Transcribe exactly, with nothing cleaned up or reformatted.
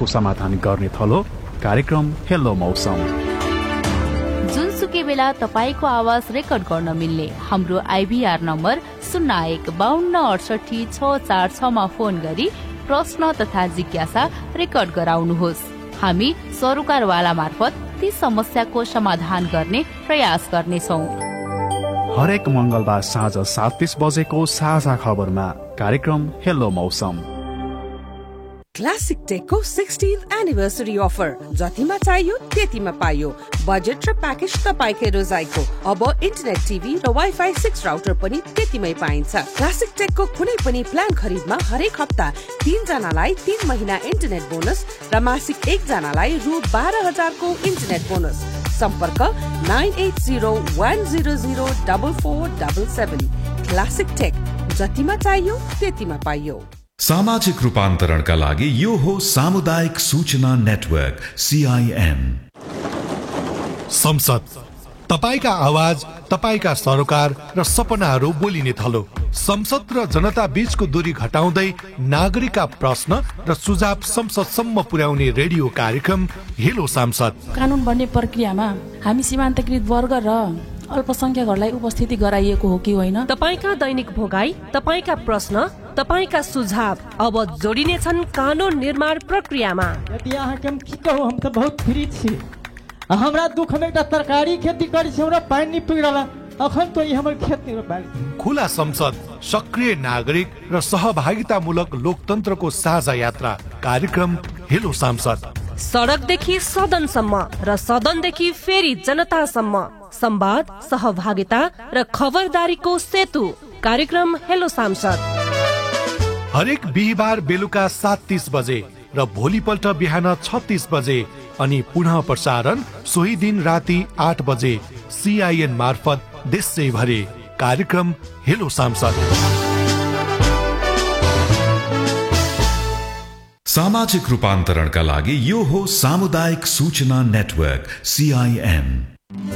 समस्याको समाधान गर्ने थलो कार्यक्रम हेलो मौसम। जुनसुकै बेला तपाईको आवाज रेकर्ड गर्न मिल्ने हाम्रो आइभीआर नम्बर शून्य एक बाहन्न अडसठी छ चार छमा फोन गरी प्रश्न तथा जिज्ञासा रेकर्ड गराउनुहोस्। हामी सरोकारवाला मार्फत ती समस्याको समाधान गर्ने प्रयास गर्नेछौँ। हरेक मंगलबार साँझ सात तीस बजेको साझा खबरमा कार्यक्रम हेलो मौसम। क्लासिक टेकको सिक्सटीन्थ एनिभर्सरी अफर जतिमा चाहियो त्यतिमा पाइयो। बजेट र प्याकेज तपाईकै रोजाइको। अब इन्टरनेट टिभी र वाइफाई सिक्स राउटर पनि त्यतिमै पाइन्छ। क्लासिक टेकको कुनै पनि प्लान खरिदमा हरेक हप्ता तीन जनालाई तीन महिना इन्टरनेट बोनस र मासिक एक जनालाई रु बाह्र हजारको इन्टरनेट बोनस। सम्पर्क nine at zero one zero zero double four double seven. Classic take, जतिमा चाहियो त्यतिमा पाइयो। सामाजिक रूपान्तरणका लागि यो हो सामुदायिक सूचना नेटवर्क सीआईएन। संसद, तपाईका आवाज, तपाईका सरोकार र सपनाहरू बोलिने थलो। संसद र जनता बीचको दूरी घटाउँदै नागरिकका प्रश्न र सुझाव संसदसम्म पुर्याउने रेडियो कार्यक्रम हेलो सांसद। कानून बन्ने प्रक्रियामा हामी सीमान्तकृत वर्ग र अल्पसंख्यकहरूलाई उपस्थिति गराइएको हो कि होइन? तपाईका दैनिक भोगाई, तपाईका प्रश्न, तपाईका सुझाव अब जोडिने छन् कानून निर्माण प्रक्रियामा। यदि अहाँ के की कहू, हम त बहुत फ्री छी। हमरा दुख में एकटा तरकारी खेती करी छी, हमरा पानी नि पुगला, अखन तो ई हमर खेत नि बारी। खुला संसद, सक्रिय नागरिक र सहभागितामूलक लोकतन्त्रको साझा यात्रा कार्यक्रम हेलो सांसद। सडकदेखि सदनसम्म र सदनदेखि फेरि जनतासम्म संवाद, सहभागिता र खबरदारीको सेतु कार्यक्रम हेलो सांसद। हरेक बिहिबार बेलुका सात तीस बजे र भोलिपल्ट बिहान छत्तीस बजे अनि पुनः प्रसारण सोही दिन राति आठ बजे सीआईएन मार्फत देशैभरि कार्यक्रम हेलो सांसद। सामाजिक रूपान्तरणका लागि यो हो सामुदायिक सूचना नेटवर्क सीआईएन।